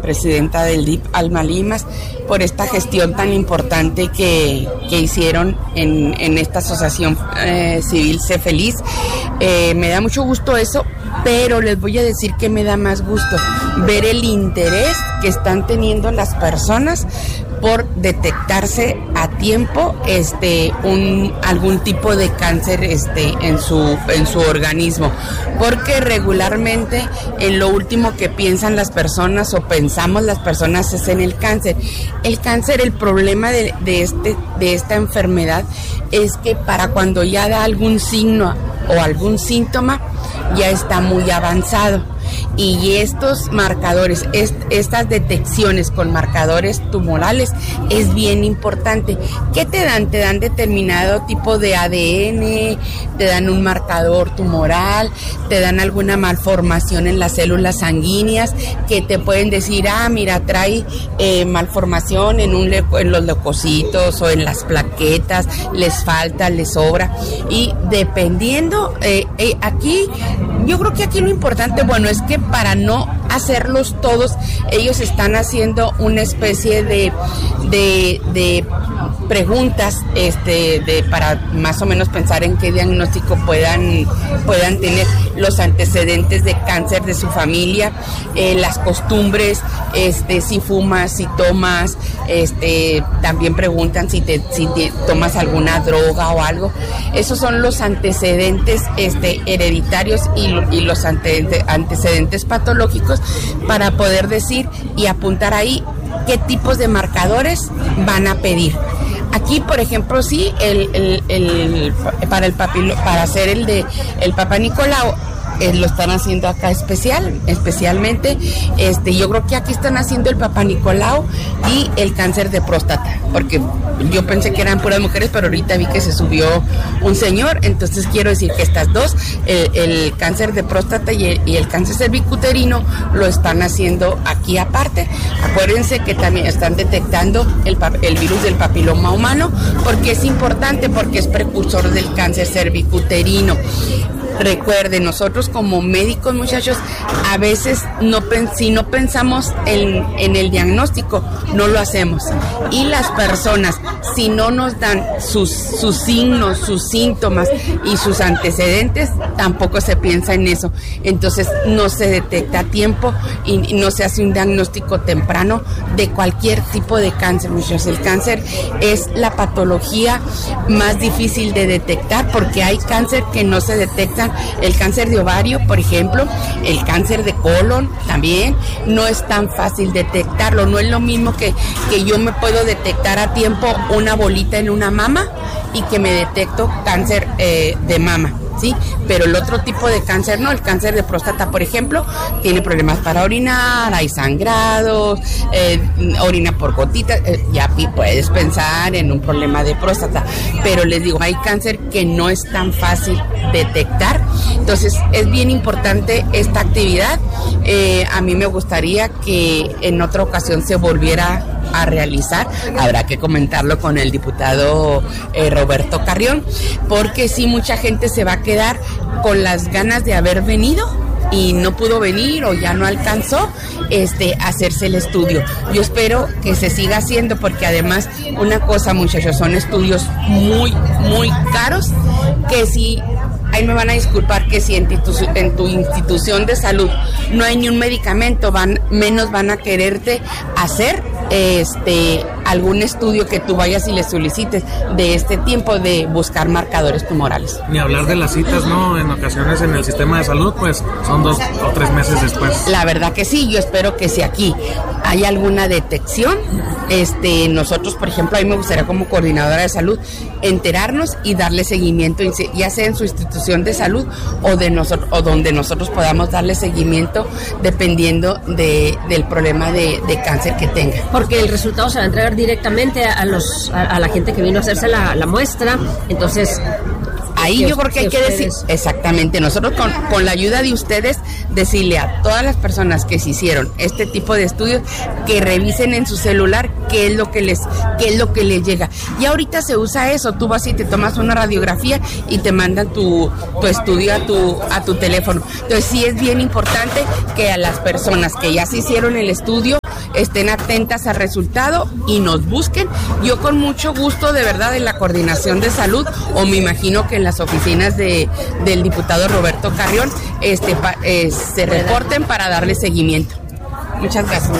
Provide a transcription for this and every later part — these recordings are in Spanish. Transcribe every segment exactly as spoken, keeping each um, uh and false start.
presidenta del D I P, Alma Limas, por esta gestión tan importante que, que hicieron en, en esta asociación eh, civil Sé Feliz. Eh, me da mucho gusto eso, pero les voy a decir que me da más gusto ver el interés que están teniendo las personas por detectarse a tiempo este un algún tipo de cáncer este en su en su organismo, porque regularmente en lo último que piensan las personas o pensamos las personas es en el cáncer. El cáncer, el problema de, de este de esta enfermedad es que para cuando ya da algún signo o algún síntoma ya está muy avanzado. Y estos marcadores, est- estas detecciones con marcadores tumorales es bien importante. ¿Qué te dan? Te dan determinado tipo de A D N, te dan un marcador tumoral, te dan alguna malformación en las células sanguíneas que te pueden decir, ah, mira, trae eh, malformación en, un le- en los leucocitos o en las plaquetas, les falta, les sobra. Y dependiendo, eh, eh, aquí, yo creo que aquí lo importante, bueno, es que para no hacerlos todos, ellos están haciendo una especie de, de, de preguntas este, de, para más o menos pensar en qué diagnóstico puedan, puedan tener, los antecedentes de cáncer de su familia, eh, las costumbres, este, si fumas, si tomas, este, también preguntan si te, si te tomas alguna droga o algo. Esos son los antecedentes este, hereditarios y, y los ante, antecedentes patológicos para poder decir y apuntar ahí qué tipos de marcadores van a pedir. Aquí, por ejemplo, sí, el, el, el, para el papilo, para hacer el de el Papá Nicolau, eh, lo están haciendo acá especial, especialmente, este, yo creo que aquí están haciendo el Papá Nicolau y el cáncer de próstata, porque yo pensé que eran puras mujeres, pero ahorita vi que se subió un señor, entonces quiero decir que estas dos, el, el cáncer de próstata y el, y el cáncer cervicuterino, lo están haciendo aquí aparte. Acuérdense que también están detectando el, el virus del papiloma humano, porque es importante, porque es precursor del cáncer cervicuterino. Recuerden, nosotros como médicos, muchachos, a veces no si no pensamos en, en el diagnóstico, no lo hacemos. Y las personas, si no nos dan sus, sus signos, sus síntomas y sus antecedentes, tampoco se piensa en eso. Entonces no se detecta a tiempo y no se hace un diagnóstico temprano de cualquier tipo de cáncer, muchachos. El cáncer es la patología más difícil de detectar, porque hay cáncer que no se detectan. El cáncer de ovario, por ejemplo, el cáncer de colon también, no es tan fácil detectarlo. No es lo mismo que, que yo me puedo detectar a tiempo una bolita en una mama y que me detecto cáncer eh, de mama, ¿sí? Pero el otro tipo de cáncer no, el cáncer de próstata, por ejemplo, tiene problemas para orinar, hay sangrados, eh, orina por gotitas, eh, ya puedes pensar en un problema de próstata, pero les digo, hay cáncer que no es tan fácil detectar. Entonces es bien importante esta actividad. Eh, a mí me gustaría que en otra ocasión se volviera a realizar. Habrá que comentarlo con el diputado eh, Roberto Carrión, porque sí, mucha gente se va a quedar con las ganas de haber venido y no pudo venir o ya no alcanzó este hacerse el estudio. Yo espero que se siga haciendo, porque además, una cosa, muchachos, son estudios muy, muy caros, que si, ahí me van a disculpar, que si en tu, en tu institución de salud no hay ni un medicamento, van menos van a quererte hacer este algún estudio que tú vayas y le solicites de este tiempo de buscar marcadores tumorales. Ni hablar de las citas, ¿no? En ocasiones en el sistema de salud, pues son dos o tres meses después. La verdad que sí, yo espero que si aquí hay alguna detección, este, nosotros, por ejemplo, a mí me gustaría como coordinadora de salud enterarnos y darle seguimiento, ya sea en su institución de salud o de nosotros, o donde nosotros podamos darle seguimiento dependiendo de, del problema de, de cáncer que tenga. Porque el resultado se va a entregar directamente a los a, a la gente que vino a hacerse la, la muestra, entonces ahí yo creo que hay que decir, exactamente, nosotros con, con la ayuda de ustedes, decirle a todas las personas que se hicieron este tipo de estudios que revisen en su celular qué es lo que les, qué es lo que les llega. Y ahorita se usa eso, tú vas y te tomas una radiografía y te mandan tu, tu estudio a tu, a tu teléfono. Entonces sí es bien importante que a las personas que ya se hicieron el estudio estén atentas al resultado y nos busquen. Yo con mucho gusto, de verdad, en la coordinación de salud, o me imagino que en las oficinas de, del diputado Roberto Carrión, este, pa, eh, se reporten para darle seguimiento. Muchas gracias.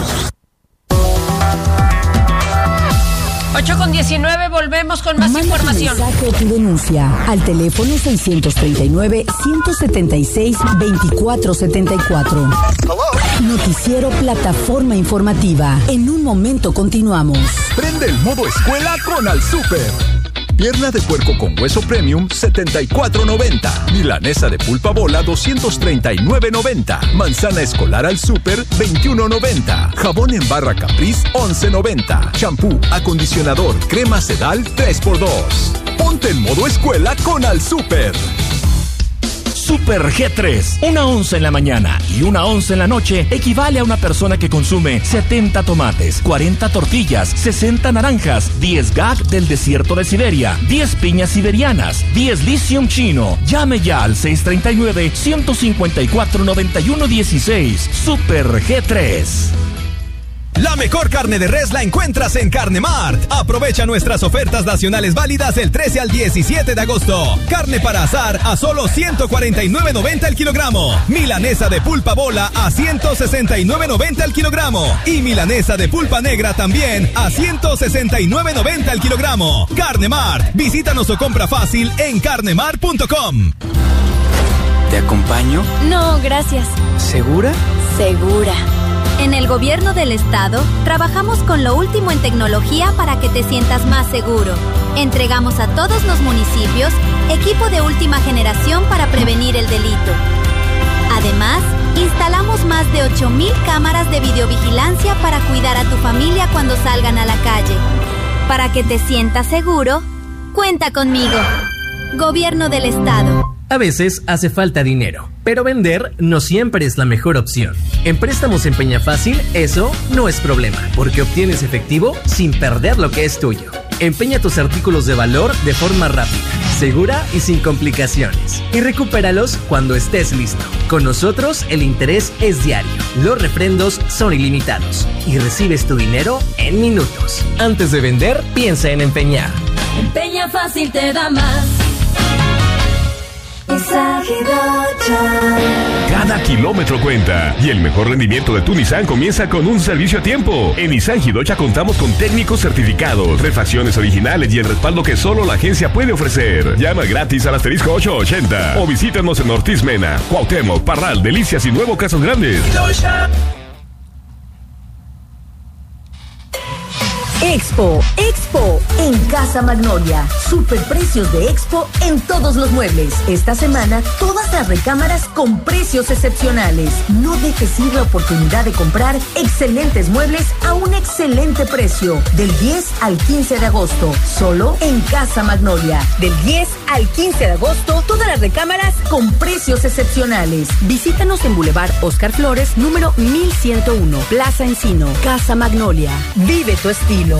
ocho con diecinueve, volvemos con más Manda información. Tu mensaje o tu denuncia al teléfono seiscientos treinta y nueve, ciento setenta y seis, veinticuatro setenta y cuatro. Noticiero Plataforma Informativa. En un momento continuamos. Prende el modo escuela con Al Súper. Pierna de puerco con hueso premium, setenta y cuatro noventa. Milanesa de pulpa bola, doscientos treinta y nueve noventa. Manzana escolar Al Súper, veintiuno noventa. Jabón en barra Caprice, once noventa. Champú, acondicionador, crema sedal, tres por dos. Ponte en modo escuela con Al Súper. Super G tres. Una onza en la mañana y una onza en la noche equivale a una persona que consume setenta tomates, cuarenta tortillas, sesenta naranjas, diez gag del desierto de Siberia, diez piñas siberianas, diez lithium chino. Llame ya al seis treinta y nueve, ciento cincuenta y cuatro, noventa y uno dieciséis. Super G tres. La mejor carne de res la encuentras en Carnemart. Aprovecha nuestras ofertas nacionales válidas del trece al diecisiete de agosto. Carne para asar a solo ciento cuarenta y nueve noventa el kilogramo. Milanesa de pulpa bola a ciento sesenta y nueve noventa el kilogramo. Y milanesa de pulpa negra también a ciento sesenta y nueve noventa el kilogramo. Carnemart. Visítanos o compra fácil en carnemart punto com. ¿Te acompaño? No, gracias. ¿Segura? Segura. En el gobierno del estado, trabajamos con lo último en tecnología para que te sientas más seguro. Entregamos a todos los municipios equipo de última generación para prevenir el delito. Además, instalamos más de ocho mil cámaras de videovigilancia para cuidar a tu familia cuando salgan a la calle. Para que te sientas seguro, cuenta conmigo. Gobierno del estado. A veces hace falta dinero, pero vender no siempre es la mejor opción. En Préstamos en Peñafácil, eso no es problema, porque obtienes efectivo sin perder lo que es tuyo. Empeña tus artículos de valor de forma rápida, segura y sin complicaciones. Y recupéralos cuando estés listo. Con nosotros el interés es diario, los refrendos son ilimitados y recibes tu dinero en minutos. Antes de vender, piensa en empeñar. Empeña Fácil te da más. Cada kilómetro cuenta y el mejor rendimiento de tu Nissan comienza con un servicio a tiempo. En Nissan Jidocha contamos con técnicos certificados, refacciones originales y el respaldo que solo la agencia puede ofrecer. Llama gratis al asterisco ocho ochenta o visítanos en Ortiz Mena, Cuauhtémoc, Parral, Delicias y Nuevo Casas Grandes. Expo, Expo, en Casa Magnolia. Superprecios de Expo en todos los muebles. Esta semana, todas las recámaras con precios excepcionales. No dejes ir la oportunidad de comprar excelentes muebles a un excelente precio. Del diez al quince de agosto, solo en Casa Magnolia. Del diez al quince de agosto, todas las recámaras con precios excepcionales. Visítanos en Boulevard Oscar Flores, número mil ciento uno, Plaza Encino. Casa Magnolia. Vive tu estilo.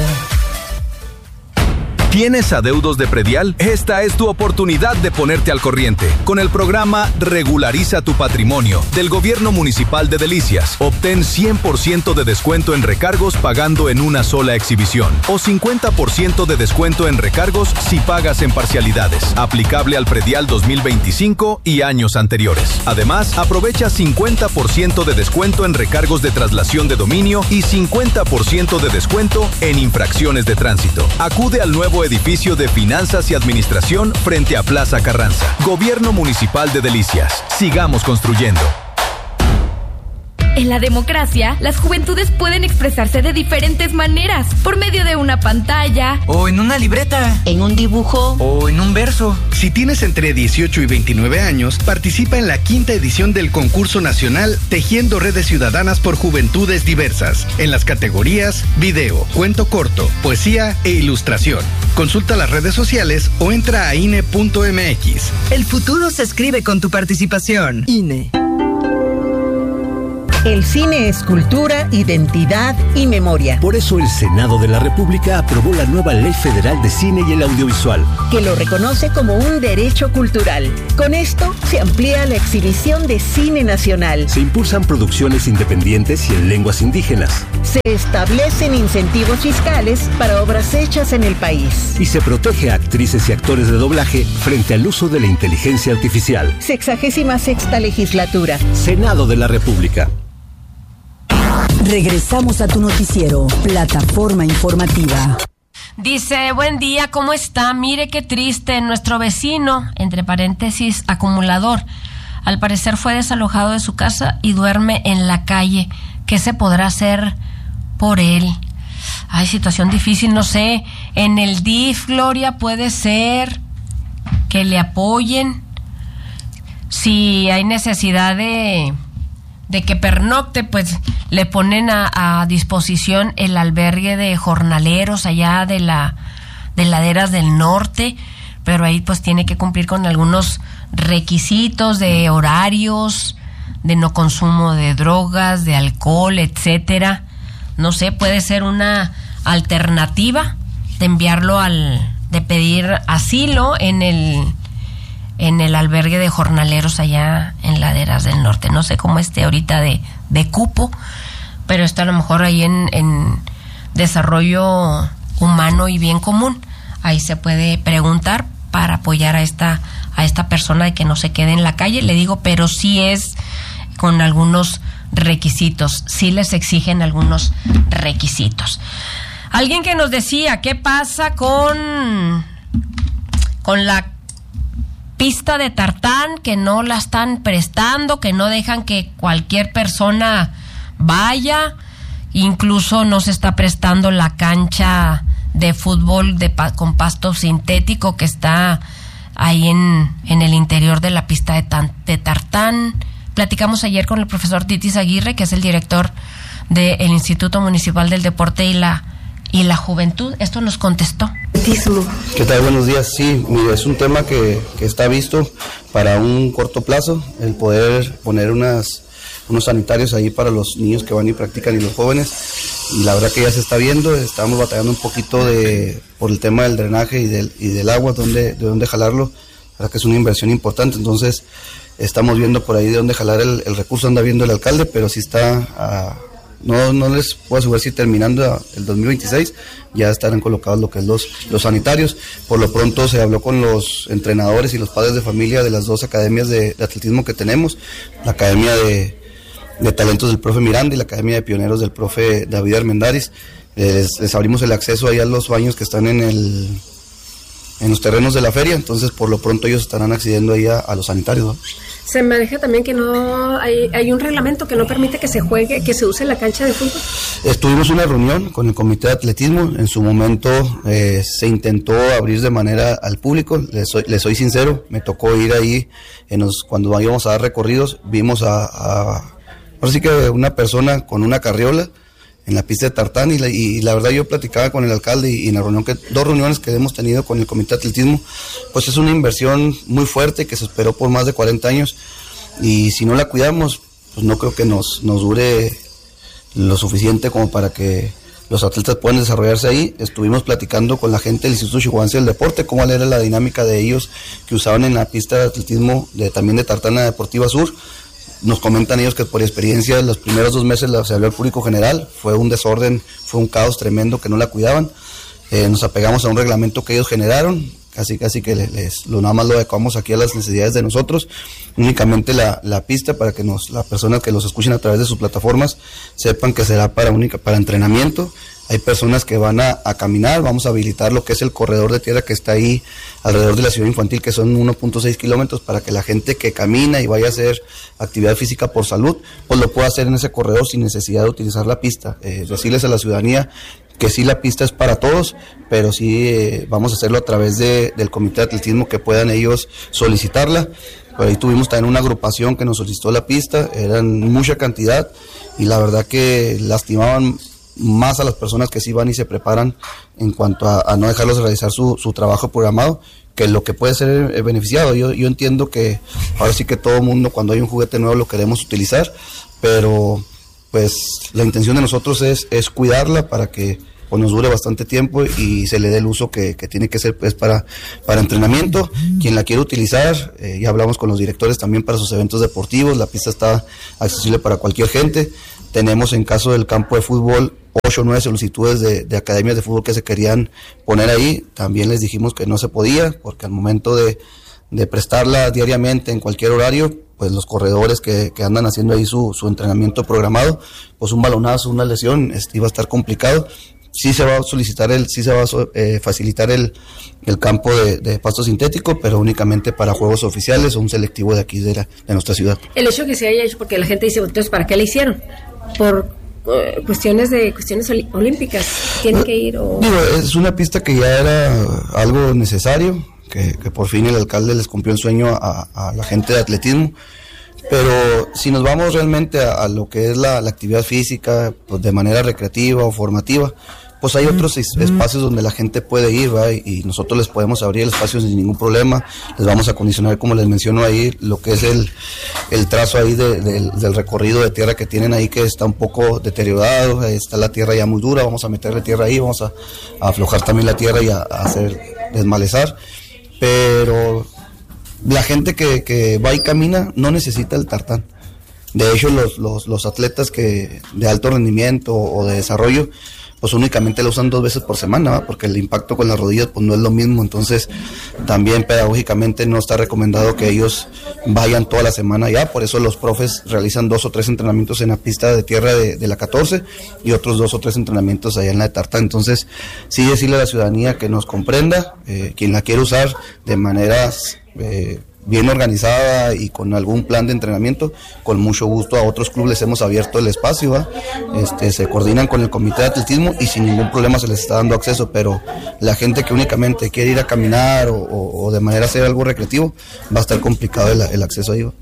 ¿Tienes adeudos de predial? Esta es tu oportunidad de ponerte al corriente. Con el programa Regulariza tu Patrimonio del Gobierno Municipal de Delicias, obtén cien por ciento de descuento en recargos pagando en una sola exhibición o cincuenta por ciento de descuento en recargos si pagas en parcialidades. Aplicable al predial dos mil veinticinco y años anteriores. Además, aprovecha cincuenta por ciento de descuento en recargos de traslación de dominio y cincuenta por ciento de descuento en infracciones de tránsito. Acude al nuevo edificio de Finanzas y Administración frente a Plaza Carranza. Gobierno Municipal de Delicias. Sigamos construyendo. En la democracia, las juventudes pueden expresarse de diferentes maneras, por medio de una pantalla, o en una libreta, en un dibujo, o en un verso. Si tienes entre dieciocho y veintinueve años, participa en la quinta edición del concurso nacional Tejiendo Redes Ciudadanas por Juventudes Diversas, en las categorías video, cuento corto, poesía e ilustración. Consulta las redes sociales o entra a I N E punto M X. El futuro se escribe con tu participación. I N E. El cine es cultura, identidad y memoria. Por eso el Senado de la República aprobó la nueva Ley Federal de Cine y el Audiovisual, que lo reconoce como un derecho cultural. Con esto se amplía la exhibición de cine nacional. Se impulsan producciones independientes y en lenguas indígenas. Se establecen incentivos fiscales para obras hechas en el país. Y se protege a actrices y actores de doblaje frente al uso de la inteligencia artificial. Sexagésima sexta legislatura. Senado de la República. Regresamos a tu noticiero, Plataforma Informativa. Dice, buen día, ¿cómo está? Mire qué triste, nuestro vecino, entre paréntesis, acumulador, al parecer fue desalojado de su casa y duerme en la calle. ¿Qué se podrá hacer por él? Hay situación difícil, no sé, en el D I F, Gloria, puede ser que le apoyen. Si hay necesidad de... de que pernocte, pues le ponen a, a disposición el albergue de jornaleros allá de la de Laderas del Norte, pero ahí pues tiene que cumplir con algunos requisitos de horarios, de no consumo de drogas, de alcohol, etcétera. No sé, puede ser una alternativa de enviarlo al, de pedir asilo en el en el albergue de jornaleros allá en Laderas del Norte. No sé cómo esté ahorita de, de cupo, pero está a lo mejor ahí en, en desarrollo humano y bien común. Ahí se puede preguntar para apoyar a esta, a esta persona de que no se quede en la calle, le digo, pero sí es con algunos requisitos, sí les exigen algunos requisitos. Alguien que nos decía, ¿qué pasa con, con la pista de tartán, que no la están prestando, que no dejan que cualquier persona vaya? Incluso no se está prestando la cancha de fútbol de pa- con pasto sintético que está ahí en, en el interior de la pista de, tan- de tartán. Platicamos ayer con el profesor Titis Aguirre, que es el director del Instituto Municipal del Deporte y la y la Juventud. Esto nos contestó. ¿Qué tal? Buenos días. Sí, mire, es un tema que, que está visto para un corto plazo, el poder poner unas unos sanitarios ahí para los niños que van y practican y los jóvenes, y la verdad que ya se está viendo. Estamos batallando un poquito de por el tema del drenaje y del, y del agua, donde, de dónde jalarlo. La verdad que es una inversión importante, entonces estamos viendo por ahí de dónde jalar el, el recurso, anda viendo el alcalde, pero sí está a... No, no les puedo asegurar si terminando el dos mil veintiséis ya estarán colocados lo que es los, los sanitarios. Por lo pronto se habló con los entrenadores y los padres de familia de las dos academias de, de atletismo que tenemos, la academia de, de talentos del profe Miranda y la academia de pioneros del profe David Armendáriz. Les, les abrimos el acceso ahí a los baños que están en el en los terrenos de la feria, entonces por lo pronto ellos estarán accediendo ahí a, a los sanitarios, ¿no? Se maneja también que no hay, hay un reglamento que no permite que se juegue, que se use la cancha de fútbol. Estuvimos en una reunión con el comité de atletismo, en su momento eh, se intentó abrir de manera al público, les soy, les soy sincero, me tocó ir ahí en los, cuando íbamos a dar recorridos, vimos a, a ahora sí que una persona con una carriola en la pista de tartán, y la, y la verdad yo platicaba con el alcalde y, y en la reunión que, dos reuniones que hemos tenido con el comité de atletismo, pues es una inversión muy fuerte que se esperó por más de cuarenta años, y si no la cuidamos, pues no creo que nos, nos dure lo suficiente como para que los atletas puedan desarrollarse ahí. Estuvimos platicando con la gente del Instituto Chihuahuense del Deporte, cómo era la dinámica de ellos que usaban en la pista de atletismo de, también de Tartana Deportiva Sur. Nos comentan ellos que por experiencia los primeros dos meses se habló al público general, fue un desorden, fue un caos tremendo que no la cuidaban. Eh, nos apegamos a un reglamento que ellos generaron, casi casi que les, lo nada más lo adecuamos aquí a las necesidades de nosotros, únicamente la, la pista para que nos, las personas que los escuchen a través de sus plataformas sepan que será para única, para entrenamiento. Hay personas que van a, a caminar, vamos a habilitar lo que es el corredor de tierra que está ahí alrededor de la ciudad infantil, que son uno punto seis kilómetros, para que la gente que camina y vaya a hacer actividad física por salud, pues lo pueda hacer en ese corredor sin necesidad de utilizar la pista. Eh, decirles a la ciudadanía que sí, la pista es para todos, pero sí eh, vamos a hacerlo a través de, del comité de atletismo, que puedan ellos solicitarla. Por ahí tuvimos también una agrupación que nos solicitó la pista, eran mucha cantidad y la verdad que lastimaban más a las personas que sí van y se preparan en cuanto a, a no dejarlos realizar su, su trabajo programado, que lo que puede ser eh, beneficiado. Yo, yo entiendo que ahora sí que todo mundo, cuando hay un juguete nuevo, lo queremos utilizar, pero pues la intención de nosotros es, es cuidarla para que pues, nos dure bastante tiempo y se le dé el uso que, que tiene que ser pues, para, para entrenamiento. Quien la quiere utilizar, eh, ya hablamos con los directores también para sus eventos deportivos, la pista está accesible para cualquier gente. Tenemos en caso del campo de fútbol ocho o nueve solicitudes de, de academias de fútbol que se querían poner ahí. También les dijimos que no se podía, porque al momento de, de prestarla diariamente en cualquier horario, pues los corredores que, que andan haciendo ahí su, su entrenamiento programado, pues un balonazo, una lesión, este, iba a estar complicado. Sí se va a solicitar el, sí se va a eh, facilitar el, el campo de, de pasto sintético, pero únicamente para juegos oficiales o un selectivo de aquí de, la, de nuestra ciudad. El hecho que se haya hecho, porque la gente dice, entonces, ¿para qué la hicieron? Por uh, cuestiones de cuestiones olímpicas, ¿tiene que ir o...? Digo, es una pista que ya era algo necesario, que, que por fin el alcalde les cumplió el sueño a, a la gente de atletismo. Pero si nos vamos realmente a, a lo que es la, la actividad física, pues de manera recreativa o formativa, pues hay otros es, espacios donde la gente puede ir, ¿va? Y, y nosotros les podemos abrir el espacio sin ningún problema. Les vamos a acondicionar, como les menciono ahí, lo que es el, el trazo ahí de, de, del recorrido de tierra que tienen ahí, que está un poco deteriorado, está la tierra ya muy dura, vamos a meterle tierra ahí, vamos a, a aflojar también la tierra y a, a hacer desmalezar, pero la gente que, que va y camina no necesita el tartán. De hecho, los, los, los atletas que de alto rendimiento o de desarrollo, pues únicamente lo usan dos veces por semana, ¿va? Porque el impacto con las rodillas pues no es lo mismo. Entonces también pedagógicamente no está recomendado que ellos vayan toda la semana ya. Por eso los profes realizan dos o tres entrenamientos en la pista de tierra de, de la catorce y otros dos o tres entrenamientos allá en la de tartán. Entonces sí decirle a la ciudadanía que nos comprenda, eh, quien la quiere usar de maneras eh, bien organizada y con algún plan de entrenamiento, con mucho gusto. A otros clubes les hemos abierto el espacio, ¿va? Este, se coordinan con el comité de atletismo y sin ningún problema se les está dando acceso, pero la gente que únicamente quiere ir a caminar o, o, o de manera hacer algo recreativo, va a estar complicado el, el acceso ahí, ¿va?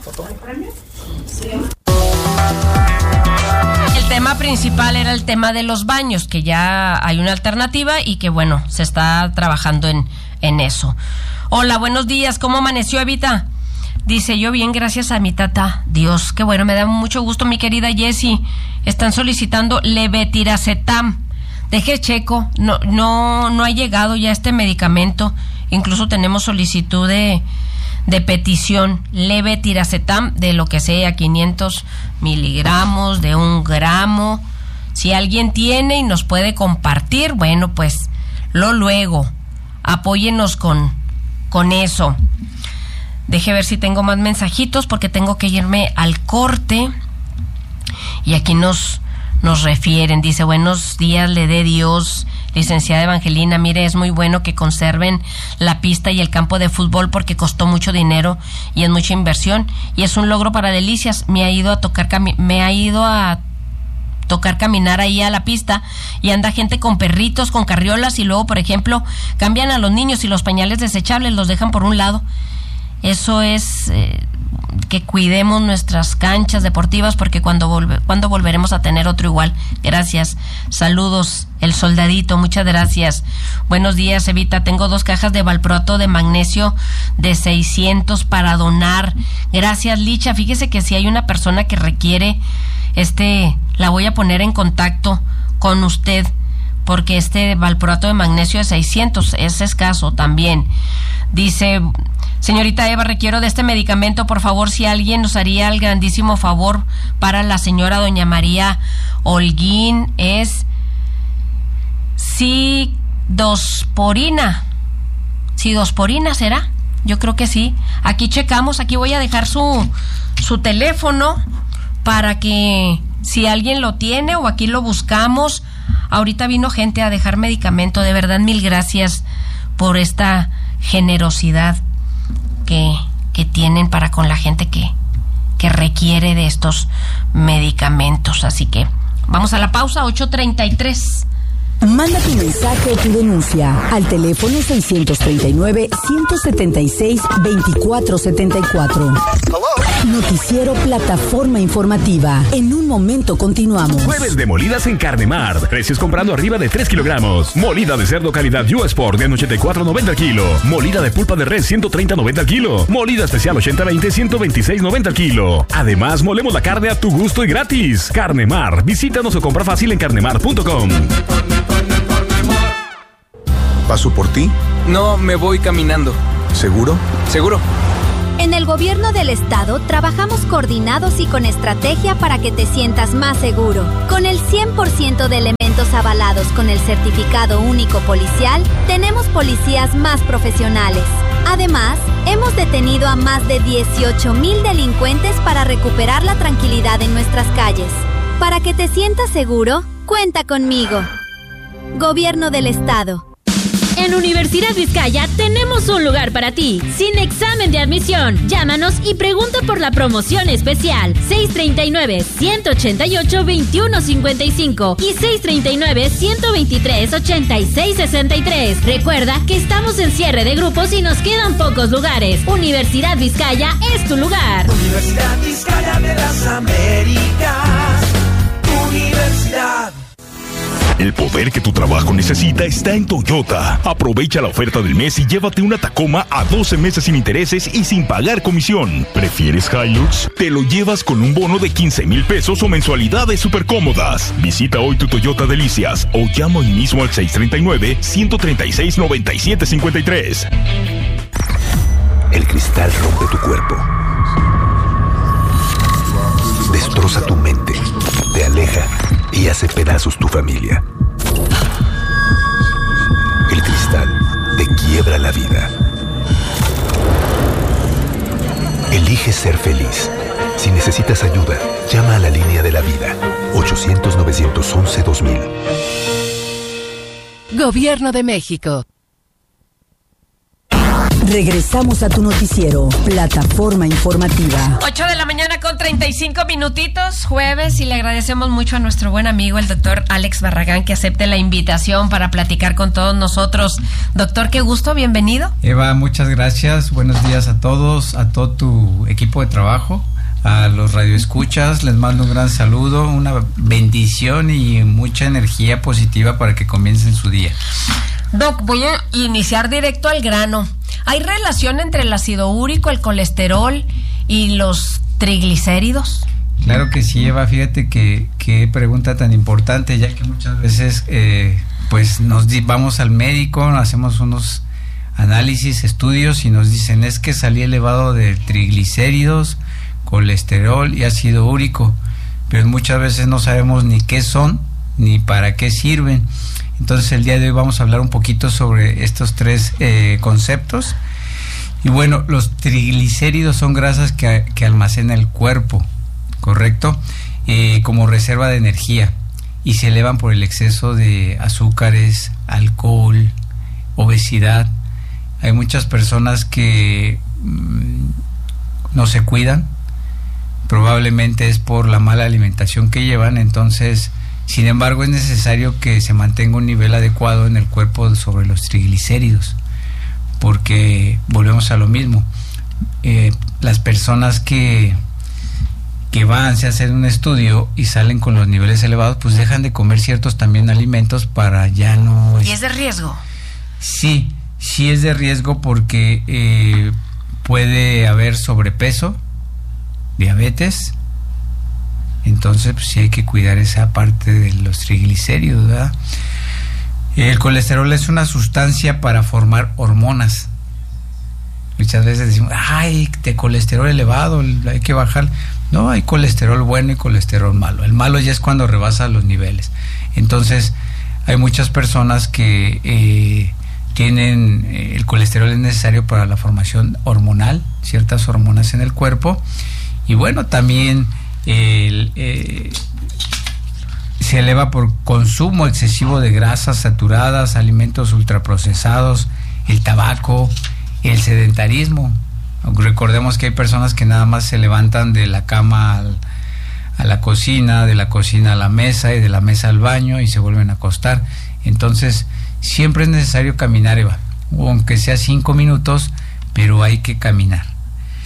El tema principal era el tema de los baños, que ya hay una alternativa y que bueno, se está trabajando en, en eso. Hola, buenos días, ¿cómo amaneció, Evita? Dice, yo bien, gracias a mi tata. Dios, qué bueno, me da mucho gusto, mi querida Jessie. Están solicitando levetiracetam. Deje checo, no, no, no ha llegado ya este medicamento. Incluso tenemos solicitud de, de petición. Levetiracetam, de lo que sea, quinientos miligramos, de un gramo. Si alguien tiene y nos puede compartir, bueno, pues, lo luego. Apóyenos con... con eso. Deje ver si tengo más mensajitos porque tengo que irme al corte. Y aquí nos, nos refieren, dice, buenos días, le dé Dios, licenciada Evangelina, mire, es muy bueno que conserven la pista y el campo de fútbol porque costó mucho dinero y es mucha inversión y es un logro para Delicias. Me ha ido a tocar cami- me ha ido a tocar caminar ahí a la pista y anda gente con perritos, con carriolas y luego, por ejemplo, cambian a los niños y los pañales desechables los dejan por un lado. Eso es eh, que cuidemos nuestras canchas deportivas porque cuando, volve, cuando volveremos a tener otro igual. Gracias. Saludos, el soldadito, muchas gracias. Buenos días, Evita. Tengo dos cajas de valproato de magnesio de seiscientos para donar. Gracias, Licha. Fíjese que si hay una persona que requiere este, la voy a poner en contacto con usted porque este valproato de magnesio de seiscientos es escaso también. Dice, señorita Eva, requiero de este medicamento, por favor, si alguien nos haría el grandísimo favor para la señora doña María Holguín, es sidosporina. ¿Sidosporina será? Yo creo que sí. Aquí checamos, aquí voy a dejar su, su teléfono para que si alguien lo tiene o aquí lo buscamos. Ahorita vino gente a dejar medicamento, de verdad mil gracias por esta generosidad que, que tienen para con la gente que, que requiere de estos medicamentos. Así que vamos a la pausa, ocho treinta y tres. Manda tu mensaje o tu denuncia al teléfono seiscientos treinta y nueve, ciento setenta y seis, veinticuatro setenta y cuatro. Noticiero Plataforma Informativa. En un momento continuamos. Jueves de molidas en Carnemar. Precios comprando arriba de tres kilogramos. Molida de cerdo calidad U Sport de ochenta y cuatro noventa al kilo. Molida de pulpa de res ciento treinta noventa al kilo. Molida especial ochenta veinte ciento veintiséis noventa al kilo. Además, molemos la carne a tu gusto y gratis. Carnemar. Visítanos o compra fácil en carnemar punto com. ¿Paso por ti? No, me voy caminando. ¿Seguro? Seguro. En el gobierno del estado trabajamos coordinados y con estrategia para que te sientas más seguro. Con el cien por ciento de elementos avalados con el certificado único policial, tenemos policías más profesionales. Además, hemos detenido a más de dieciocho mil delincuentes para recuperar la tranquilidad en nuestras calles. Para que te sientas seguro, cuenta conmigo. Gobierno del estado. En Universidad Vizcaya tenemos un lugar para ti, sin examen de admisión. Llámanos y pregunta por la promoción especial seis treinta y nueve, ciento ochenta y ocho, veintiuno cincuenta y cinco y seis treinta y nueve, ciento veintitrés, ochenta y seis sesenta y tres. Recuerda que estamos en cierre de grupos y nos quedan pocos lugares. Universidad Vizcaya es tu lugar. Universidad Vizcaya de las Américas. Universidad. El poder que tu trabajo necesita está en Toyota. Aprovecha la oferta del mes y llévate una Tacoma a doce meses sin intereses y sin pagar comisión. ¿Prefieres Hilux? Te lo llevas con un bono de quince mil pesos o mensualidades súper cómodas. Visita hoy tu Toyota Delicias o llama hoy mismo al seis treinta y nueve, ciento treinta y seis, noventa y siete cincuenta y tres. El cristal rompe tu cuerpo. Destroza tu mente. Te aleja y hace pedazos tu familia. El cristal te quiebra la vida. Elige ser feliz. Si necesitas ayuda, llama a la línea de la vida. ochocientos, novecientos once, dos mil. Gobierno de México. Regresamos a tu noticiero, Plataforma Informativa. ocho de la mañana con treinta y cinco minutitos, jueves, y le agradecemos mucho a nuestro buen amigo, el doctor Alex Barragán, que acepte la invitación para platicar con todos nosotros. Doctor, qué gusto, bienvenido. Eva, muchas gracias, buenos días a todos, a todo tu equipo de trabajo, a los radioescuchas, les mando un gran saludo, una bendición y mucha energía positiva para que comiencen su día. Doc, voy a iniciar directo al grano. ¿Hay relación entre el ácido úrico, el colesterol y los triglicéridos? Claro que sí, Eva, fíjate que qué pregunta tan importante, ya que muchas veces eh, pues nos vamos al médico, hacemos unos análisis, estudios y nos dicen es que salí elevado de triglicéridos, colesterol y ácido úrico, pero muchas veces no sabemos ni qué son ni para qué sirven. Entonces el día de hoy vamos a hablar un poquito sobre estos tres eh, conceptos. Y bueno, los triglicéridos son grasas que, que almacena el cuerpo, ¿correcto? Eh, como reserva de energía, y se elevan por el exceso de azúcares, alcohol, obesidad. Hay muchas personas que mmm, no se cuidan, probablemente es por la mala alimentación que llevan, entonces... Sin embargo, es necesario que se mantenga un nivel adecuado en el cuerpo sobre los triglicéridos, porque volvemos a lo mismo. Eh, las personas que, que van, se hacen un estudio y salen con los niveles elevados, pues dejan de comer ciertos también alimentos para ya no... ¿Y es de riesgo? Sí, sí es de riesgo porque eh, puede haber sobrepeso, diabetes. Entonces, pues sí hay que cuidar esa parte de los triglicéridos, ¿verdad? El colesterol es una sustancia para formar hormonas. Muchas veces decimos, ay, de colesterol elevado, hay que bajar. No, hay colesterol bueno y colesterol malo. El malo ya es cuando rebasa los niveles. Entonces, hay muchas personas que eh, tienen, eh, el colesterol es necesario para la formación hormonal, ciertas hormonas en el cuerpo. Y bueno, también... El, eh, se eleva por consumo excesivo de grasas saturadas, alimentos ultraprocesados, el tabaco, el sedentarismo. Recordemos que hay personas que nada más se levantan de la cama al, a la cocina, de la cocina a la mesa y de la mesa al baño y se vuelven a acostar. Entonces siempre es necesario caminar, Eva, aunque sea cinco minutos, pero hay que caminar.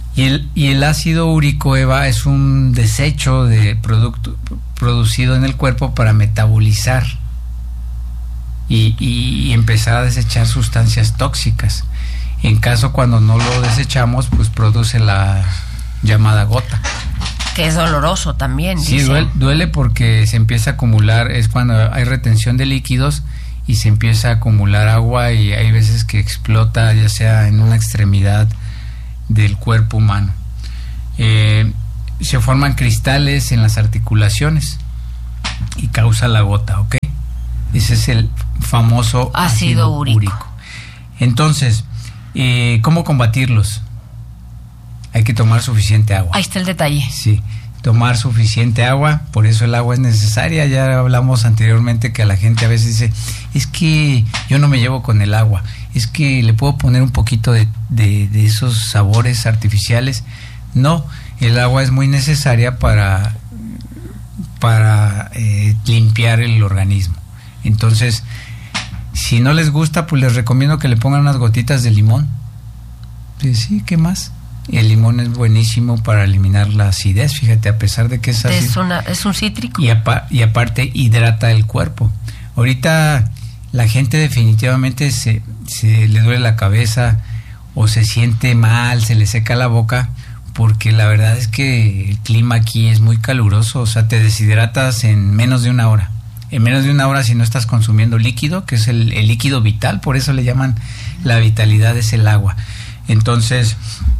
Y el, y el ácido úrico, Eva, es un desecho de producto producido en el cuerpo para metabolizar y, y, y empezar a desechar sustancias tóxicas. En caso cuando no lo desechamos, pues produce la llamada gota. Que es doloroso también. Sí, dice. duele, duele porque se empieza a acumular, es cuando hay retención de líquidos y se empieza a acumular agua y hay veces que explota, ya sea en una extremidad del cuerpo humano. Eh, se forman cristales en las articulaciones y causa la gota, ¿ok? Ese es el famoso ácido, ácido úrico. úrico. Entonces, eh, ¿cómo combatirlos? Hay que tomar suficiente agua. Ahí está el detalle. Sí, tomar suficiente agua, por eso el agua es necesaria. Ya hablamos anteriormente que a la gente a veces dice, es que yo no me llevo con el agua, es que le puedo poner un poquito de, de, de esos sabores artificiales. No, el agua es muy necesaria para, para eh, limpiar el organismo. Entonces, si no les gusta, pues les recomiendo que le pongan unas gotitas de limón. Sí, sí, ¿qué más? El limón es buenísimo para eliminar la acidez, fíjate, a pesar de que es ácido. Es, una, es un cítrico. Y, apa, y aparte hidrata el cuerpo. Ahorita la gente definitivamente se, se le duele la cabeza o se siente mal, se le seca la boca, porque la verdad es que el clima aquí es muy caluroso, o sea, te deshidratas en menos de una hora. En menos de una hora si no estás consumiendo líquido, que es el, el líquido vital, por eso le llaman la vitalidad, es el agua. Entonces,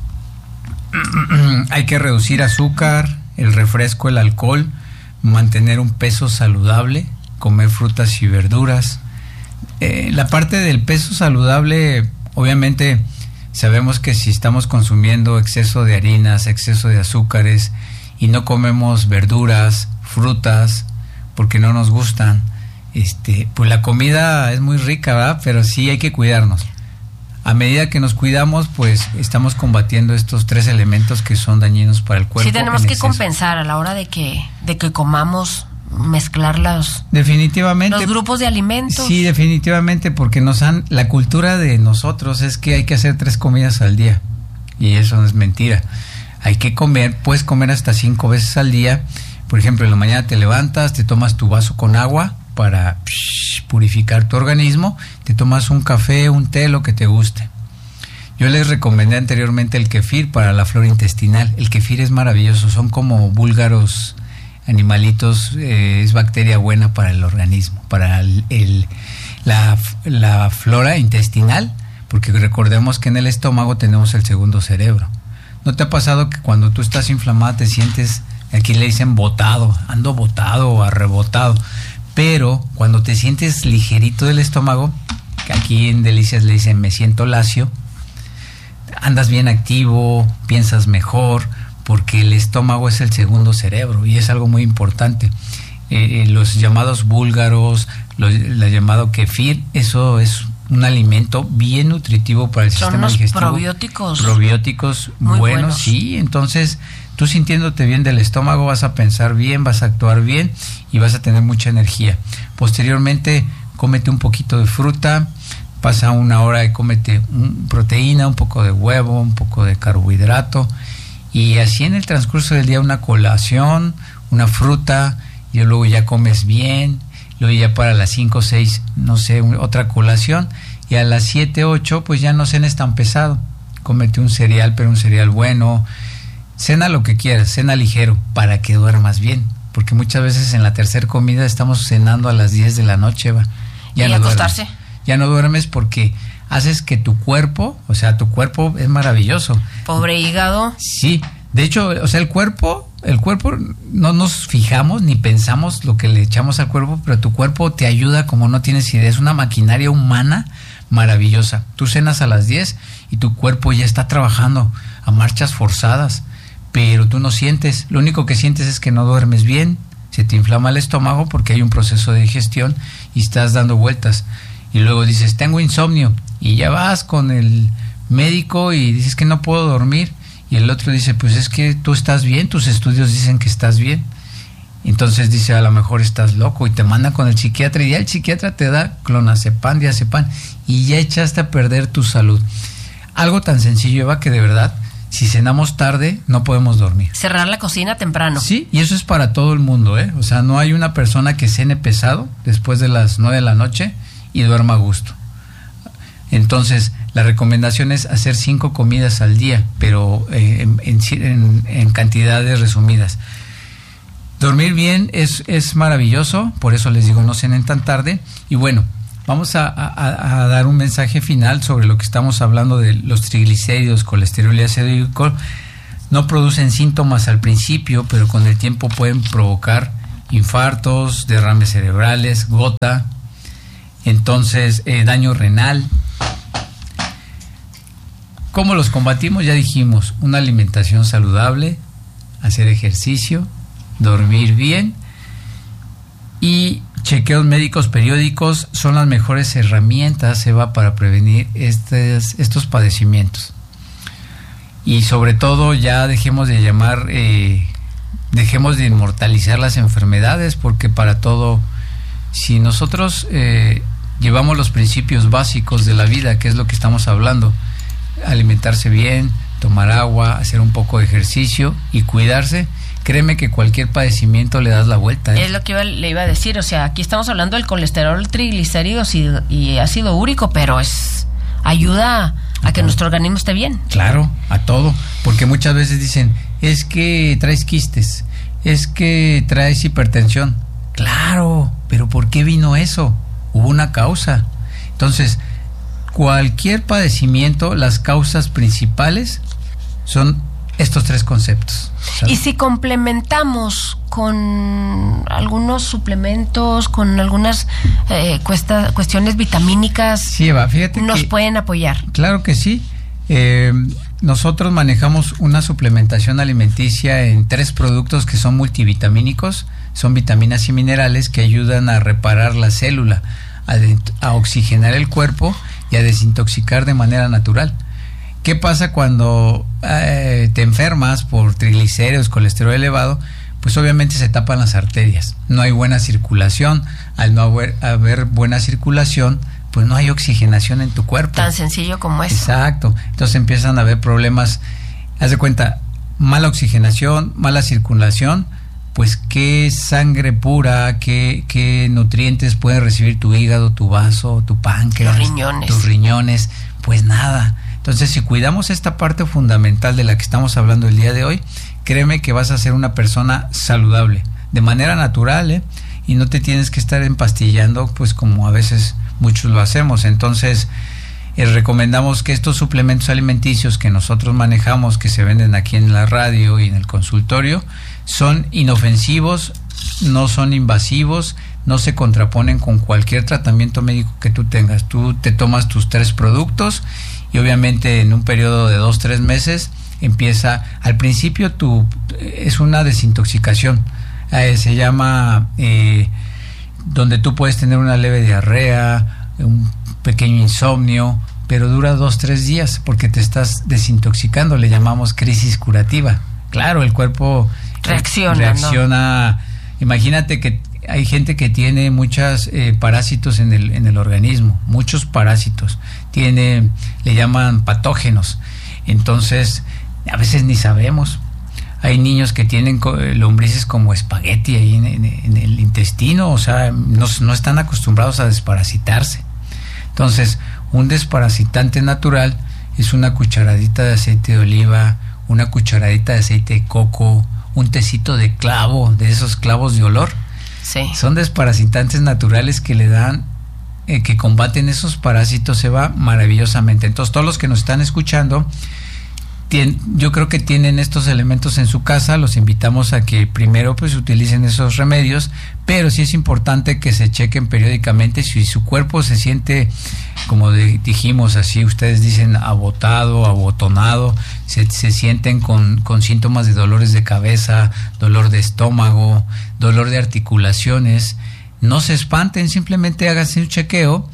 hay que reducir azúcar, el refresco, el alcohol, mantener un peso saludable, comer frutas y verduras. Eh, la parte del peso saludable, obviamente sabemos que si estamos consumiendo exceso de harinas, exceso de azúcares y no comemos verduras, frutas, porque no nos gustan, este, pues la comida es muy rica, ¿verdad? Pero sí hay que cuidarnos. A medida que nos cuidamos, pues estamos combatiendo estos tres elementos que son dañinos para el cuerpo. Sí, tenemos que compensar a la hora de que de que comamos, mezclar los definitivamente los grupos de alimentos. Sí, definitivamente, porque nos han la cultura de nosotros es que hay que hacer tres comidas al día y eso no es mentira. Hay que comer, puedes comer hasta cinco veces al día. Por ejemplo, en la mañana te levantas, te tomas tu vaso con agua para psh, purificar tu organismo, te tomas un café, un té, lo que te guste. Yo les recomendé anteriormente el kefir para la flora intestinal. El kefir es maravilloso, son como búlgaros animalitos, eh, es bacteria buena para el organismo, para el, el, la, la flora intestinal, porque recordemos que en el estómago tenemos el segundo cerebro. ¿No te ha pasado que cuando tú estás inflamada te sientes, aquí le dicen botado, ando botado o arrebotado? Pero cuando te sientes ligerito del estómago, que aquí en Delicias le dicen me siento lacio, andas bien activo, piensas mejor, porque el estómago es el segundo cerebro y es algo muy importante. Eh, los llamados búlgaros, los, el llamado kefir, eso es un alimento bien nutritivo para el Son sistema unos digestivo. probióticos. Probióticos muy buenos, buenos. Sí, entonces tú sintiéndote bien del estómago vas a pensar bien, vas a actuar bien y vas a tener mucha energía. Posteriormente, cómete un poquito de fruta, pasa una hora y cómete un, proteína, un poco de huevo, un poco de carbohidrato y así en el transcurso del día una colación, una fruta y luego ya comes bien, luego ya para las cinco o seis, no sé, otra colación y a las siete, ocho pues ya no cenes tan pesado, cómete un cereal, pero un cereal bueno. Cena lo que quieras, cena ligero, para que duermas bien. Porque muchas veces en la tercera comida estamos cenando a las diez de la noche, va. Ya y no acostarse. Duermes. Ya no duermes porque haces que tu cuerpo, o sea, tu cuerpo es maravilloso. Pobre hígado. Sí, de hecho, o sea, el cuerpo, el cuerpo no nos fijamos ni pensamos lo que le echamos al cuerpo, pero tu cuerpo te ayuda como no tienes idea. Es una maquinaria humana maravillosa. Tú cenas a las diez y tu cuerpo ya está trabajando a marchas forzadas. Pero tú no sientes, lo único que sientes es que no duermes bien, se te inflama el estómago porque hay un proceso de digestión y estás dando vueltas y luego dices tengo insomnio y ya vas con el médico y dices que no puedo dormir y el otro dice pues es que tú estás bien, tus estudios dicen que estás bien, entonces dice a lo mejor estás loco y te mandan con el psiquiatra y ya el psiquiatra te da clonazepam, diazepam y ya echaste a perder tu salud. Algo tan sencillo, Eva, que de verdad Si cenamos tarde, no podemos dormir. Cerrar la cocina temprano. Sí, y eso es para todo el mundo, ¿eh? O sea, no hay una persona que cene pesado después de las nueve de la noche y duerma a gusto. Entonces, la recomendación es hacer cinco comidas al día, pero eh, en, en, en cantidades resumidas. Dormir bien es, es maravilloso, por eso les digo, no cenen tan tarde. Y bueno, vamos a, a, a dar un mensaje final sobre lo que estamos hablando de los triglicéridos, colesterol y ácido úrico. No producen síntomas al principio, pero con el tiempo pueden provocar infartos, derrames cerebrales, gota, entonces eh, daño renal. ¿Cómo los combatimos? Ya dijimos, una alimentación saludable, hacer ejercicio, dormir bien y chequeos médicos periódicos son las mejores herramientas, Eva, para prevenir estos, estos padecimientos. Y sobre todo ya dejemos de llamar, eh, dejemos de inmortalizar las enfermedades, porque para todo, si nosotros eh, llevamos los principios básicos de la vida, que es lo que estamos hablando, alimentarse bien, tomar agua, hacer un poco de ejercicio y cuidarse, créeme que cualquier padecimiento le das la vuelta, ¿eh? Es lo que iba, le iba a decir, o sea, aquí estamos hablando del colesterol, triglicéridos y, y ácido úrico, pero es ayuda a que nuestro organismo esté bien. Claro, a todo, porque muchas veces dicen, es que traes quistes, es que traes hipertensión. Claro, pero ¿por qué vino eso? Hubo una causa. Entonces, cualquier padecimiento, las causas principales son estos tres conceptos, ¿sabes? Y si complementamos con algunos suplementos, con algunas eh, cuesta, cuestiones vitamínicas, sí, Eva, fíjate nos que, pueden apoyar. Claro que sí. Eh, nosotros manejamos una suplementación alimenticia en tres productos que son multivitamínicos, son vitaminas y minerales que ayudan a reparar la célula, a, de, a oxigenar el cuerpo y a desintoxicar de manera natural. ¿Qué pasa cuando eh, te enfermas por triglicéridos, colesterol elevado? Pues obviamente se tapan las arterias, no hay buena circulación. Al no haber, haber buena circulación, pues no hay oxigenación en tu cuerpo. Tan sencillo como eso. Exacto, entonces empiezan a haber problemas. Haz de cuenta, mala oxigenación, mala circulación, pues qué sangre pura, qué, qué nutrientes puede recibir tu hígado, tu vaso, tu páncreas, los riñones. tus riñones, pues nada. Entonces, si cuidamos esta parte fundamental de la que estamos hablando el día de hoy, créeme que vas a ser una persona saludable, de manera natural, ¿eh? Y no te tienes que estar empastillando, pues como a veces muchos lo hacemos. Entonces, eh, recomendamos que estos suplementos alimenticios que nosotros manejamos, que se venden aquí en la radio y en el consultorio, son inofensivos, no son invasivos, no se contraponen con cualquier tratamiento médico que tú tengas. Tú te tomas tus tres productos y obviamente en un periodo de dos, tres meses empieza, al principio tu, es una desintoxicación, eh, se llama, eh, donde tú puedes tener una leve diarrea, un pequeño insomnio, pero dura dos, tres días porque te estás desintoxicando, le llamamos crisis curativa. Claro, el cuerpo reacciona, reacciona, ¿no? Imagínate que hay gente que tiene muchos eh, parásitos en el, en el organismo, muchos parásitos, tiene, le llaman patógenos, entonces a veces ni sabemos. Hay niños que tienen lombrices como espagueti ahí en, en, en el intestino, o sea, no, no están acostumbrados a desparasitarse. Entonces, un desparasitante natural es una cucharadita de aceite de oliva, una cucharadita de aceite de coco, un tecito de clavo, de esos clavos de olor. Sí. Son desparasitantes naturales que le dan, eh, que combaten esos parásitos, se va maravillosamente. Entonces, todos los que nos están escuchando, tien, yo creo que tienen estos elementos en su casa, los invitamos a que primero pues utilicen esos remedios, pero sí es importante que se chequen periódicamente si su cuerpo se siente, como de, dijimos así, ustedes dicen abotado, abotonado, se, se sienten con, con síntomas de dolores de cabeza, dolor de estómago, dolor de articulaciones, no se espanten, simplemente háganse un chequeo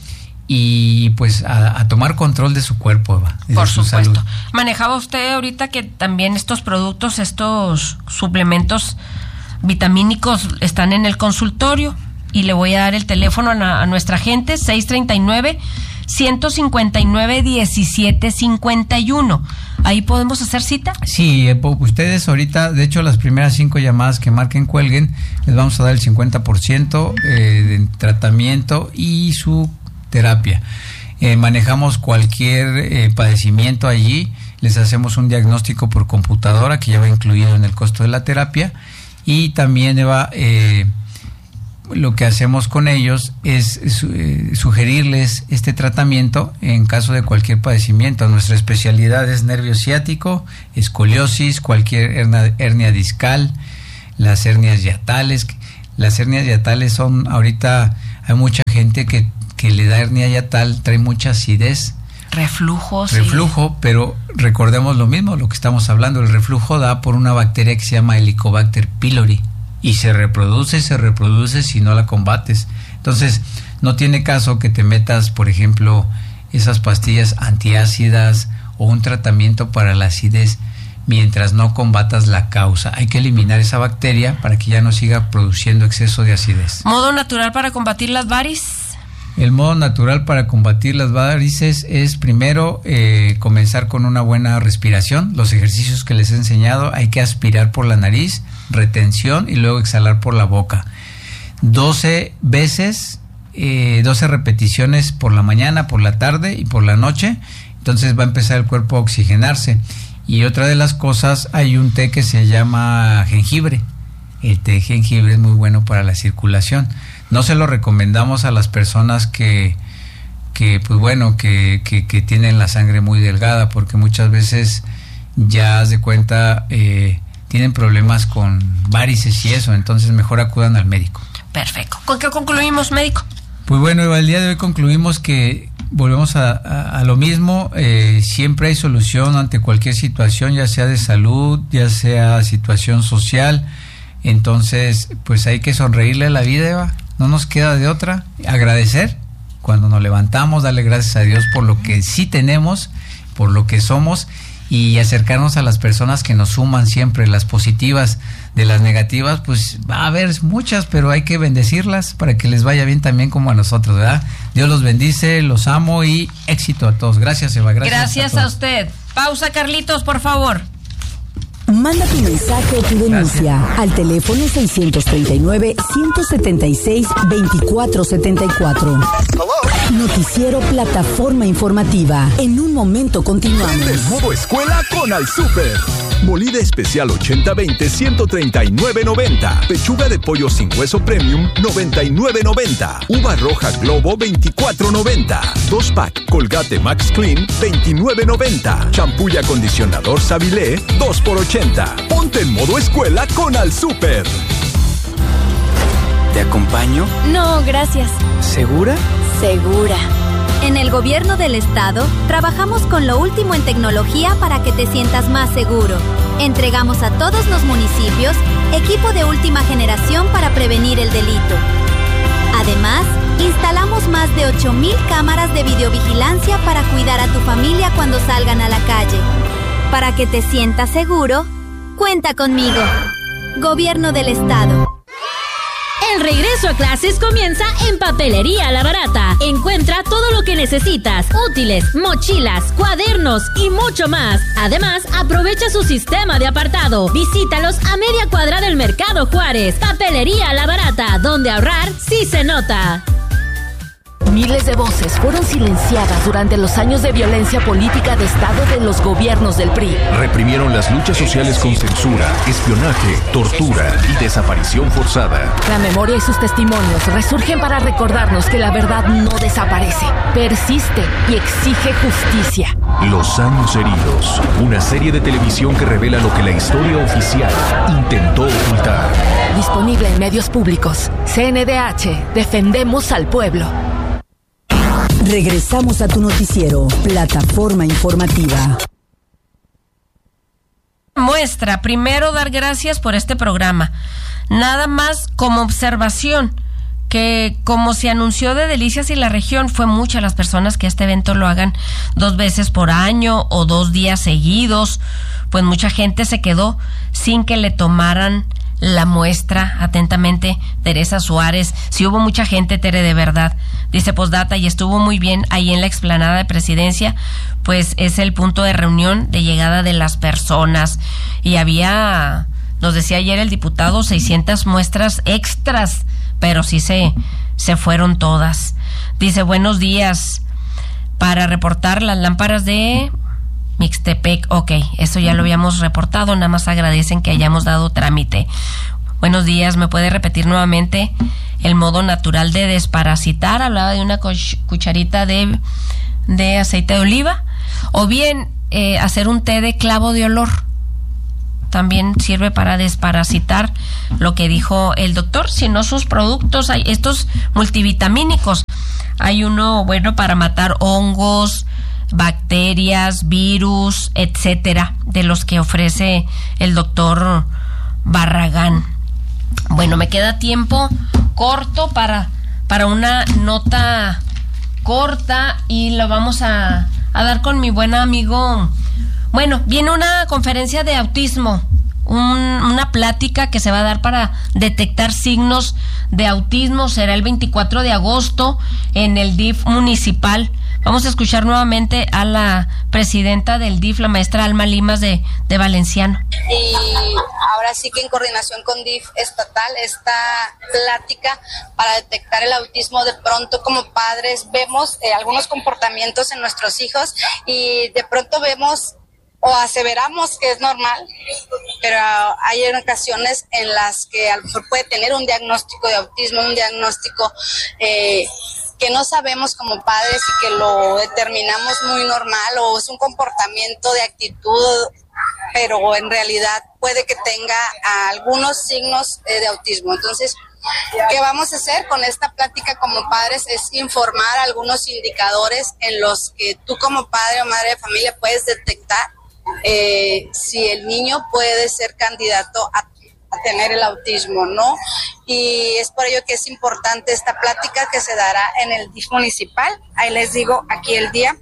y pues a, a tomar control de su cuerpo, Eva, de por su supuesto. salud. Manejaba usted ahorita que también estos productos, estos suplementos vitamínicos están en el consultorio y le voy a dar el teléfono a, a nuestra gente, seis treinta y nueve, ciento cincuenta y nueve, diecisiete cincuenta y uno. ¿Ahí podemos hacer cita? Sí, eh, ustedes ahorita, de hecho, las primeras cinco llamadas que marquen, cuelguen, les vamos a dar el cincuenta por ciento eh, de tratamiento y su terapia. Eh, manejamos cualquier eh, padecimiento allí, les hacemos un diagnóstico por computadora que ya va incluido en el costo de la terapia, y también Eva, eh, lo que hacemos con ellos es eh, sugerirles este tratamiento en caso de cualquier padecimiento. Nuestra especialidad es nervio ciático, escoliosis, cualquier hernia, hernia discal, las hernias hiatales. Las hernias hiatales son, ahorita hay mucha gente que, que le da hernia hiatal, trae mucha acidez. Reflujo, sí. Reflujo, pero recordemos lo mismo, lo que estamos hablando, el reflujo da por una bacteria que se llama Helicobacter pylori. Y se reproduce, se reproduce si no la combates. Entonces, no tiene caso que te metas, por ejemplo, esas pastillas antiácidas o un tratamiento para la acidez mientras no combatas la causa. Hay que eliminar esa bacteria para que ya no siga produciendo exceso de acidez. ¿Modo natural para combatir las varices? El modo natural para combatir las varices es primero eh, comenzar con una buena respiración. Los ejercicios que les he enseñado, hay que aspirar por la nariz, retención y luego exhalar por la boca. doce veces, eh, doce repeticiones por la mañana, por la tarde y por la noche. Entonces va a empezar el cuerpo a oxigenarse. Y otra de las cosas, hay un té que se llama jengibre. El té de jengibre es muy bueno para la circulación. No se lo recomendamos a las personas que, que pues bueno, que, que, que tienen la sangre muy delgada, porque muchas veces ya haz de cuenta, eh, tienen problemas con varices y eso, entonces mejor acudan al médico. Perfecto. ¿Con qué concluimos, médico? Pues bueno, Eva, el día de hoy concluimos que volvemos a, a, a lo mismo, eh, siempre hay solución ante cualquier situación, ya sea de salud, ya sea situación social, entonces pues hay que sonreírle a la vida, Eva. No nos queda de otra, agradecer cuando nos levantamos, darle gracias a Dios por lo que sí tenemos, por lo que somos, y acercarnos a las personas que nos suman siempre, las positivas. De las negativas, pues va a haber muchas, pero hay que bendecirlas para que les vaya bien también como a nosotros, ¿verdad? Dios los bendice, los amo y éxito a todos. Gracias, Eva. Gracias, gracias a, a usted. Pausa, Carlitos, por favor. Manda tu mensaje o tu denuncia Gracias. Al teléfono seiscientos treinta y nueve, ciento setenta y seis, veinticuatro setenta y cuatro. Noticiero Plataforma Informativa. En un momento continuamos. Prende el modo escuela con Al Super. Molida especial ochenta veinte, ciento treinta y nueve noventa. Pechuga de pollo sin hueso premium, noventa y nueve noventa. Uva roja Globo, veinticuatro noventa. Dos pack Colgate Max Clean, veintinueve noventa. Champú y acondicionador Savilé, dos por ochenta. Ponte en modo escuela con Al Super. ¿Te acompaño? No, gracias. ¿Segura? Segura. En el Gobierno del Estado, trabajamos con lo último en tecnología para que te sientas más seguro. Entregamos a todos los municipios equipo de última generación para prevenir el delito. Además, instalamos más de ocho mil cámaras de videovigilancia para cuidar a tu familia cuando salgan a la calle. Para que te sientas seguro, cuenta conmigo. Gobierno del Estado. El regreso a clases comienza en Papelería La Barata. Encuentra todo lo que necesitas: útiles, mochilas, cuadernos y mucho más. Además, aprovecha su sistema de apartado. Visítalos a media cuadra del Mercado Juárez. Papelería La Barata, donde ahorrar sí se nota. Miles de voces fueron silenciadas durante los años de violencia política de Estado de los gobiernos del P R I. Reprimieron las luchas sociales con censura, espionaje, tortura y desaparición forzada. La memoria y sus testimonios resurgen para recordarnos que la verdad no desaparece, persiste y exige justicia. Los años heridos, una serie de televisión que revela lo que la historia oficial intentó ocultar. Disponible en medios públicos. C N D H, defendemos al pueblo. Regresamos a tu noticiero, Plataforma Informativa. Muestra, primero dar gracias por este programa. Nada más como observación, que como se anunció de Delicias y la región, fue muchas las personas que este evento lo hagan dos veces por año o dos días seguidos, pues mucha gente se quedó sin que le tomaran la muestra. Atentamente, Teresa Suárez. Sí hubo mucha gente, Tere, de verdad. Dice postdata, y estuvo muy bien ahí en la explanada de Presidencia, pues es el punto de reunión, de llegada de las personas. Y había, nos decía ayer el diputado, seiscientas muestras extras, pero sí se, se fueron todas. Dice, buenos días, para reportar las lámparas de Mixtepec. Ok, eso ya lo habíamos reportado, nada más agradecen que hayamos dado trámite. Buenos días, ¿me puede repetir nuevamente el modo natural de desparasitar? Hablaba de una cucharita de, de aceite de oliva, o bien eh, hacer un té de clavo de olor. También sirve para desparasitar, lo que dijo el doctor. Si no, sus productos, hay estos multivitamínicos. Hay uno bueno para matar hongos, bacterias, virus, etcétera, de los que ofrece el doctor Barragán. Bueno, me queda tiempo corto para, para una nota corta y lo vamos a, a dar con mi buen amigo. Bueno, viene una conferencia de autismo, un, una plática que se va a dar para detectar signos de autismo. Será el veinticuatro de agosto en el D I F municipal. Vamos a escuchar nuevamente a la presidenta del D I F, la maestra Alma Limas de, de Valenciano. Y ahora sí que en coordinación con D I F estatal, esta plática para detectar el autismo. De pronto como padres vemos eh, algunos comportamientos en nuestros hijos y de pronto vemos o aseveramos que es normal, pero hay ocasiones en las que a lo mejor puede tener un diagnóstico de autismo, un diagnóstico eh, que no sabemos como padres y que lo determinamos muy normal, o es un comportamiento de actitud, pero en realidad puede que tenga algunos signos eh, de autismo. Entonces, ¿qué vamos a hacer con esta plática como padres? Es informar algunos indicadores en los que tú como padre o madre de familia puedes detectar eh, si el niño puede ser candidato a a tener el autismo, ¿no? Y es por ello que es importante esta plática que se dará en el D I F municipal. Ahí les digo aquí el día.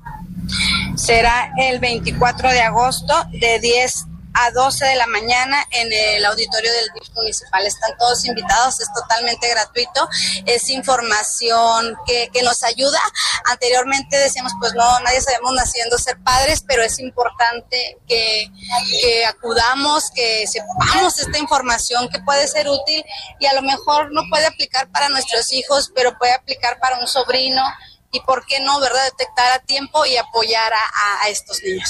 Será el veinticuatro de agosto de diez a doce de la mañana en el auditorio del D I F municipal. Están todos invitados, es totalmente gratuito, es información que, que nos ayuda. Anteriormente decíamos, pues no, nadie sabemos naciendo ser padres, pero es importante que, que acudamos, que sepamos esta información que puede ser útil y a lo mejor no puede aplicar para nuestros hijos, pero puede aplicar para un sobrino, y por qué no, ¿verdad?, detectar a tiempo y apoyar a, a, a estos niños.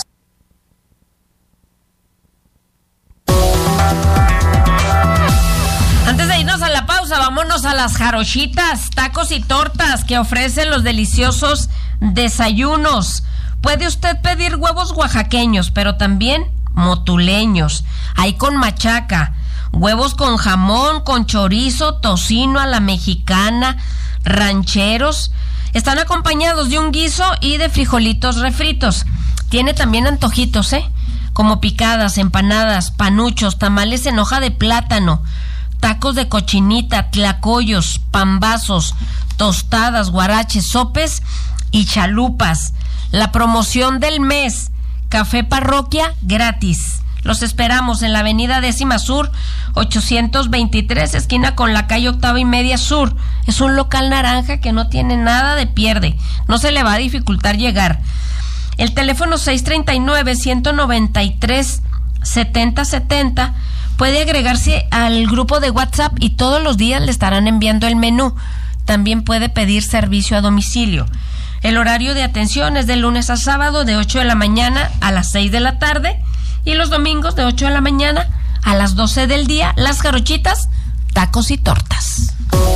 Antes de irnos a la pausa, vámonos a las jarochitas, tacos y tortas que ofrecen los deliciosos desayunos. Puede usted pedir huevos oaxaqueños, pero también motuleños. Hay con machaca, huevos con jamón, con chorizo, tocino a la mexicana, rancheros. Están acompañados de un guiso y de frijolitos refritos. Tiene también antojitos, ¿eh? Como picadas, empanadas, panuchos, tamales en hoja de plátano, tacos de cochinita, tlacoyos, pambazos, tostadas, guaraches, sopes y chalupas. La promoción del mes, café parroquia gratis. Los esperamos en la avenida Décima Sur, ochocientos veintitrés, esquina con la calle Octava y Media Sur. Es un local naranja que no tiene nada de pierde. No se le va a dificultar llegar. El teléfono seis treinta y nueve, ciento noventa y tres, setenta setenta. Puede agregarse al grupo de WhatsApp y todos los días le estarán enviando el menú. También puede pedir servicio a domicilio. El horario de atención es de lunes a sábado de ocho de la mañana a las seis de la tarde y los domingos de ocho de la mañana a las doce del día. Las jarochitas, tacos y tortas.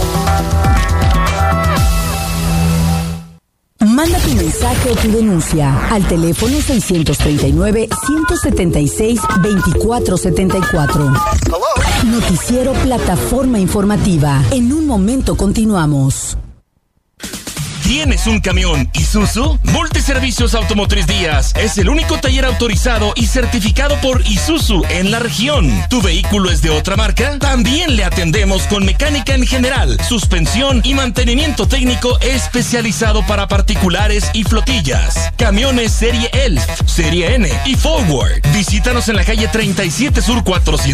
Manda tu mensaje o tu denuncia al teléfono seiscientos treinta y nueve, ciento setenta y seis, veinticuatro setenta y cuatro. Noticiero Plataforma Informativa. En un momento continuamos. ¿Tienes un camión Isuzu? Multiservicios Automotriz Díaz es el único taller autorizado y certificado por Isuzu en la región. ¿Tu vehículo es de otra marca? También le atendemos con mecánica en general, suspensión y mantenimiento técnico especializado para particulares y flotillas. Camiones serie Elf, serie N y Forward. Visítanos en la calle treinta y siete Sur cuatrocientos